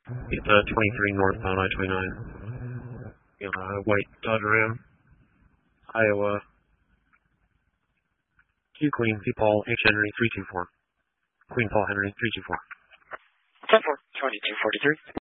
It's 23 northbound I-29. White Dodge Ram, Iowa. Q Queen, P Paul, H Henry 324. Queen Paul Henry 324. 10-4, 2243.